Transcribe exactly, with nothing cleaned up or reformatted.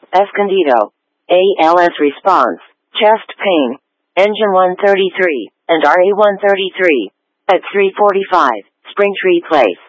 Escondido. A L S response, chest pain, engine one thirty-three, and R A one thirty-three. At three forty-five, Springtree Place.